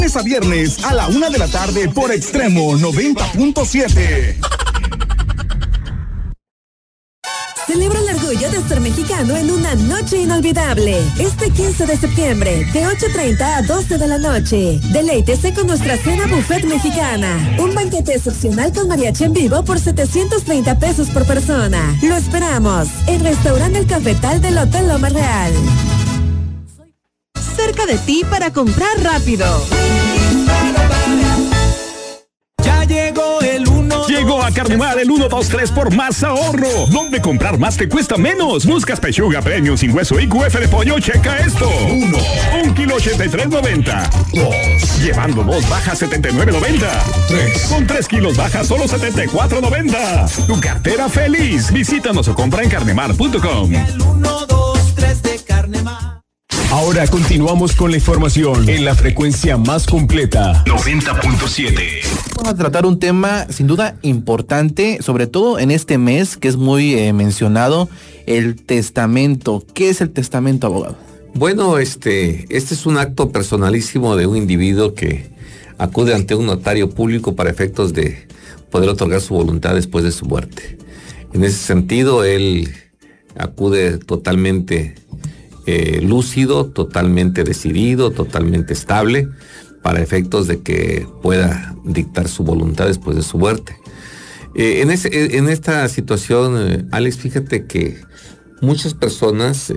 Lunes a viernes a la 1 de la tarde por Extremo 90.7. Celebra el orgullo de ser mexicano en una noche inolvidable. Este 15 de septiembre, de 8:30 a 12 de la noche. Deleítese con nuestra cena buffet mexicana. Un banquete excepcional con mariachi en vivo por 730 pesos por persona. Lo esperamos en Restaurante El Cafetal del Hotel Loma Real. Cerca de ti para comprar rápido. Ya llegó el 1. Llegó a Carnemar el 1, 2, 3 por más ahorro. ¿Dónde comprar más te cuesta menos? Buscas pechuga premium sin hueso y QF de pollo. Checa esto. 1. 1 kilo 83.90. 2. Llevando 2 baja 79.90. 3. Con 3 kilos baja solo 74.90. Tu cartera feliz. Visítanos o compra en carnemar.com. El 1, 2, 3 de Carnemar. Ahora continuamos con la información en la frecuencia más completa. 90.7. Vamos a tratar un tema sin duda importante, sobre todo en este mes que es muy mencionado, el testamento. ¿Qué es el testamento, abogado? Bueno, este es un acto personalísimo de un individuo que acude ante un notario público para efectos de poder otorgar su voluntad después de su muerte. En ese sentido, él acude totalmente lúcido, totalmente decidido, totalmente estable, para efectos de que pueda dictar su voluntad después de su muerte. En esta situación, Alex, fíjate que muchas personas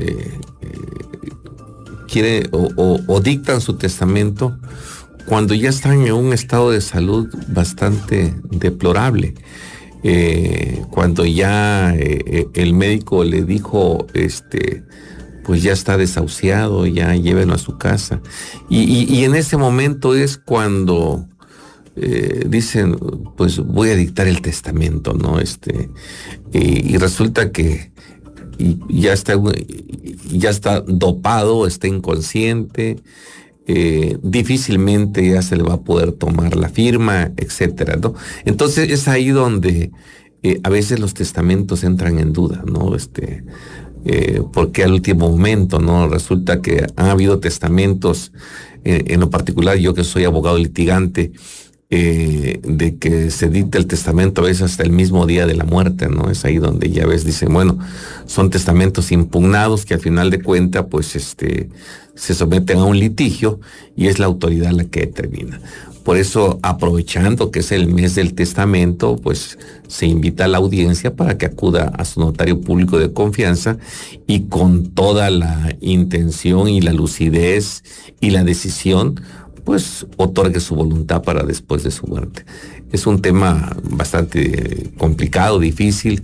quieren o dictan su testamento cuando ya están en un estado de salud bastante deplorable. Cuando ya el médico le dijo, pues ya está desahuciado, ya llévenlo a su casa. Y en ese momento es cuando dicen, pues voy a dictar el testamento, ¿no? Y resulta que ya está dopado, está inconsciente, difícilmente ya se le va a poder tomar la firma, etcétera, ¿no? Entonces es ahí donde a veces los testamentos entran en duda, ¿no? Porque al último momento, ¿no? Resulta que ha habido testamentos, en lo particular yo que soy abogado litigante, de que se dicta el testamento a veces hasta el mismo día de la muerte, ¿no? Es ahí donde ya ves, dicen, bueno, son testamentos impugnados que al final de cuentas, pues, se someten a un litigio y es la autoridad la que determina. Por eso, aprovechando que es el mes del testamento, pues se invita a la audiencia para que acuda a su notario público de confianza y con toda la intención y la lucidez y la decisión, pues otorgue su voluntad para después de su muerte. Es un tema bastante complicado, difícil.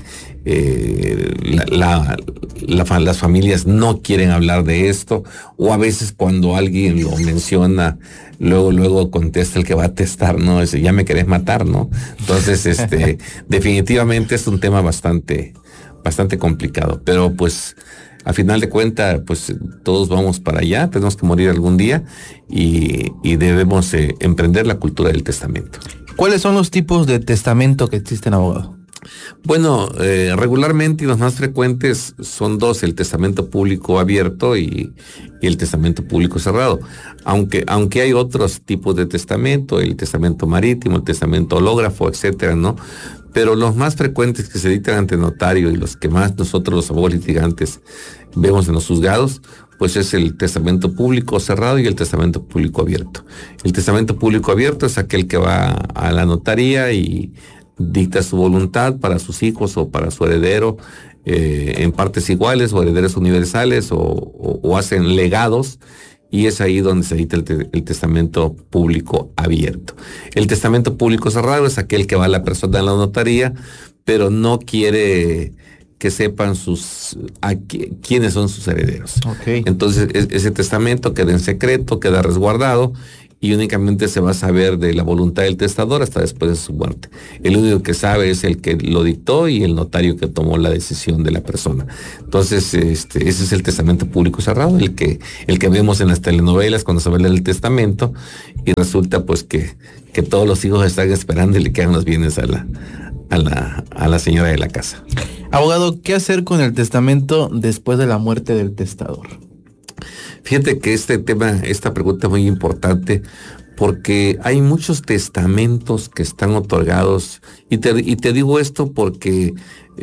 Las familias no quieren hablar de esto, o a veces cuando alguien lo menciona, luego contesta el que va a testar, ¿no? Ya me querés matar, ¿no? Entonces, definitivamente es un tema bastante complicado, pero pues a final de cuentas, pues todos vamos para allá, tenemos que morir algún día y debemos emprender la cultura del testamento. ¿Cuáles son los tipos de testamento que existen, abogado? Bueno, regularmente y los más frecuentes son dos, el testamento público abierto y el testamento público cerrado. Aunque hay otros tipos de testamento, el testamento marítimo, el testamento hológrafo, etcétera, ¿no? Pero los más frecuentes que se dictan ante notario y los que más nosotros los abogados litigantes vemos en los juzgados, pues es el testamento público cerrado y el testamento público abierto. El testamento público abierto es aquel que va a la notaría y dicta su voluntad para sus hijos o para su heredero en partes iguales o herederos universales o hacen legados, y es ahí donde se dicta el testamento público abierto. El testamento público cerrado es aquel que va a la persona en la notaría, pero no quiere que sepan quiénes son sus herederos. Okay. Entonces ese testamento queda en secreto, queda resguardado, y únicamente se va a saber de la voluntad del testador hasta después de su muerte. El único que sabe es el que lo dictó y el notario que tomó la decisión de la persona. Entonces, ese es el testamento público cerrado, el que vemos en las telenovelas cuando se habla del testamento, y resulta pues que todos los hijos están esperando y le quedan los bienes a la señora de la casa. Abogado, ¿qué hacer con el testamento después de la muerte del testador? Fíjate que esta pregunta es muy importante, porque hay muchos testamentos que están otorgados, y te digo esto porque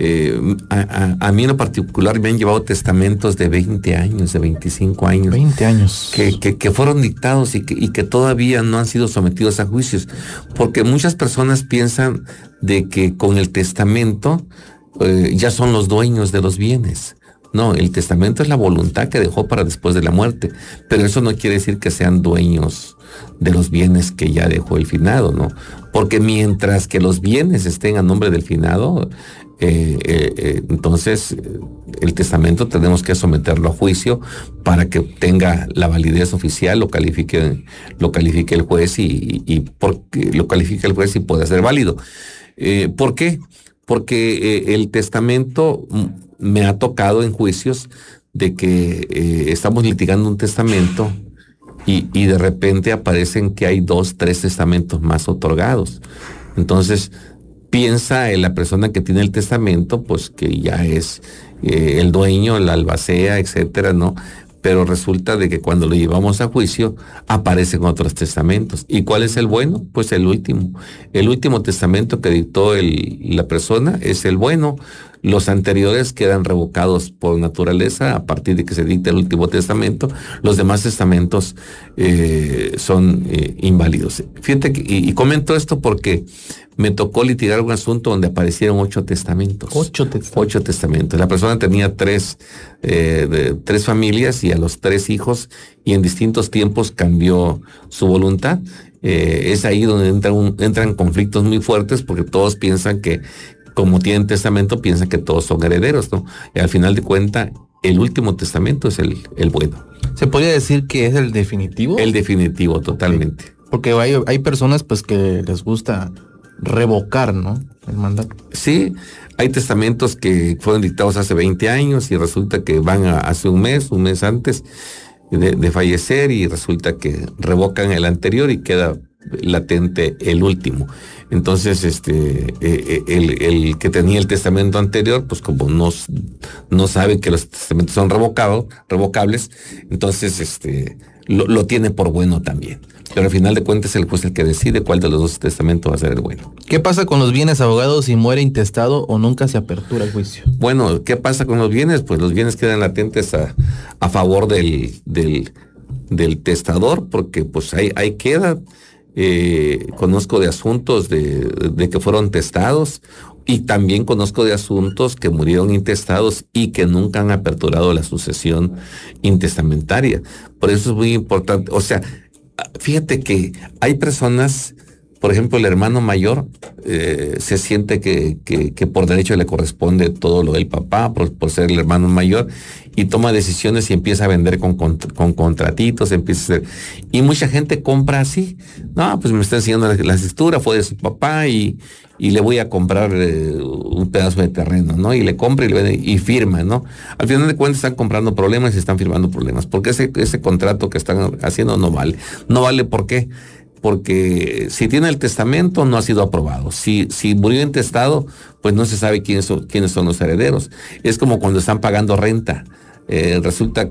a mí en lo particular me han llevado testamentos de 20 años, de 25 años. 20 años. Que fueron dictados y que todavía no han sido sometidos a juicios, porque muchas personas piensan de que con el testamento ya son los dueños de los bienes. No, el testamento es la voluntad que dejó para después de la muerte, pero eso no quiere decir que sean dueños de los bienes que ya dejó el finado, ¿no? Porque mientras que los bienes estén a nombre del finado, entonces el testamento tenemos que someterlo a juicio para que tenga la validez oficial, lo califique el juez y porque lo califique el juez y pueda ser válido. ¿Por qué? Porque el testamento me ha tocado en juicios de que estamos litigando un testamento y de repente aparecen que hay 2, 3 testamentos más otorgados. Entonces piensa en la persona que tiene el testamento, pues que ya es el dueño, la albacea, etcétera, ¿no? Pero resulta de que cuando lo llevamos a juicio aparecen otros testamentos. ¿Y cuál es el bueno? Pues el último. El último testamento que dictó la persona es el bueno. Los anteriores quedan revocados por naturaleza a partir de que se dicta el último testamento. Los demás testamentos son inválidos. Fíjate y comento esto porque me tocó litigar un asunto donde aparecieron 8 testamentos. 8 testamentos. La persona tenía 3 familias y a los 3 hijos, y en distintos tiempos cambió su voluntad. Es ahí donde entran conflictos muy fuertes, porque todos piensan que, como tienen testamento, piensan que todos son herederos, ¿no? Y al final de cuentas, el último testamento es el bueno. ¿Se podría decir que es el definitivo? El definitivo, totalmente. Sí. Porque hay personas pues que les gusta revocar, ¿no? El mandato. Sí, hay testamentos que fueron dictados hace 20 años y resulta que van hace un mes antes de fallecer, y resulta que revocan el anterior y queda latente el último. Entonces, el que tenía el testamento anterior, pues como no sabe que los testamentos son revocables, entonces lo tiene por bueno también. Pero al final de cuentas el juez el que decide cuál de los 2 testamentos va a ser el bueno. ¿Qué pasa con los bienes, abogado, si muere intestado o nunca se apertura el juicio? Bueno, ¿qué pasa con los bienes? Pues los bienes quedan latentes a favor del testador, porque pues ahí queda. Conozco de asuntos de que fueron testados, y también conozco de asuntos que murieron intestados y que nunca han aperturado la sucesión intestamentaria. Por eso es muy importante. O sea, fíjate que hay personas, por ejemplo, el hermano mayor se siente que por derecho le corresponde todo lo del papá, por ser el hermano mayor, y toma decisiones y empieza a vender con contratitos, empieza a hacer. Y mucha gente compra así. No, pues me está enseñando la escritura, fue de su papá y le voy a comprar un pedazo de terreno, ¿no? Y le compra y le vende y firma, ¿no? Al final de cuentas están comprando problemas y están firmando problemas, porque ese contrato que están haciendo no vale. No vale, ¿por qué? Porque si tiene el testamento no ha sido aprobado. Si murió intestado, pues no se sabe quiénes son los herederos. Es como cuando están pagando renta. Resulta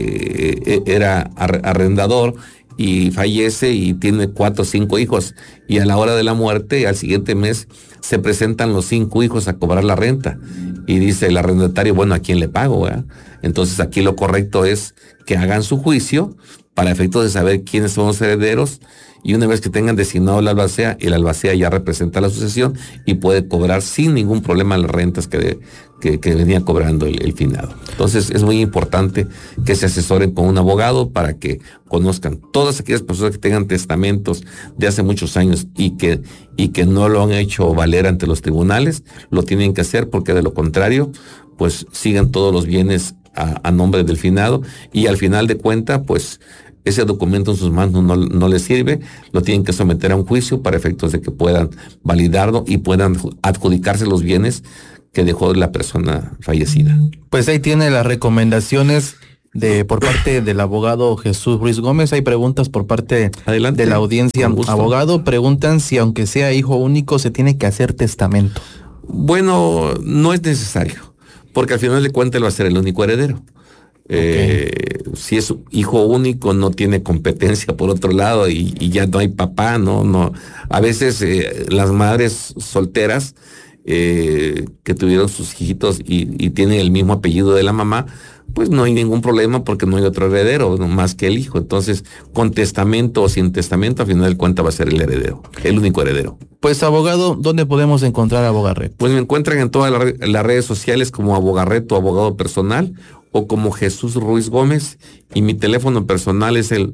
que era arrendador y fallece y tiene 4 o 5 hijos, y a la hora de la muerte, al siguiente mes, se presentan los 5 hijos a cobrar la renta, y dice el arrendatario, bueno, ¿a quién le pago? ¿Verdad? Entonces aquí lo correcto es que hagan su juicio para efectos de saber quiénes son los herederos, y una vez que tengan designado el albacea ya representa la sucesión y puede cobrar sin ningún problema las rentas que venía cobrando el finado. Entonces es muy importante que se asesoren con un abogado para que conozcan. Todas aquellas personas que tengan testamentos de hace muchos años y que no lo han hecho valer ante los tribunales, lo tienen que hacer, porque de lo contrario, pues sigan todos los bienes a nombre del finado, y al final de cuentas, pues ese documento en sus manos no les sirve, lo tienen que someter a un juicio para efectos de que puedan validarlo y puedan adjudicarse los bienes que dejó la persona fallecida. Pues ahí tiene las recomendaciones por parte del abogado Jesús Ruiz Gómez. Hay preguntas por parte de la audiencia. Abogado, preguntan si aunque sea hijo único se tiene que hacer testamento. Bueno, no es necesario, porque al final de cuentas él va a ser el único heredero. Si es hijo único, no tiene competencia por otro lado y ya no hay papá, no. A veces las madres solteras que tuvieron sus hijitos y tienen el mismo apellido de la mamá, pues no hay ningún problema porque no hay otro heredero, no más que el hijo. Entonces, con testamento o sin testamento, al final de cuentas va a ser el heredero, el único heredero. Pues, abogado, ¿dónde podemos encontrar a Abogarret? Pues me encuentran en todas las redes sociales como Abogarret o abogado personal, o como Jesús Ruiz Gómez, y mi teléfono personal es el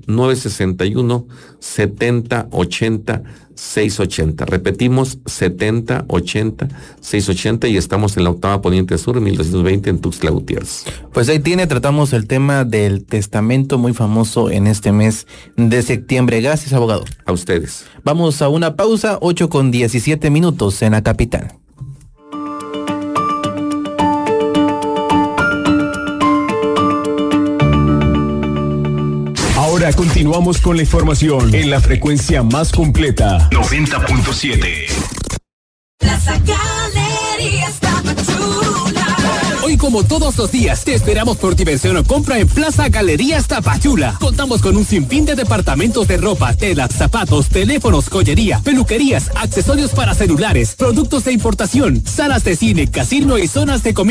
961-7080-680. Repetimos, 7080-680, y estamos en la octava Poniente Sur, 1220 en Tuxtla Gutiérrez. Pues ahí tratamos el tema del testamento, muy famoso en este mes de septiembre. Gracias, abogado. A ustedes. Vamos a una pausa, 8:17 en la capital. Ahora continuamos con la información en la frecuencia más completa. 90.7. Plaza Galerías Tapachula. Hoy, como todos los días, te esperamos por diversión o compra en Plaza Galerías Tapachula. Contamos con un sinfín de departamentos de ropa, telas, zapatos, teléfonos, joyería, peluquerías, accesorios para celulares, productos de importación, salas de cine, casino y zonas de comida.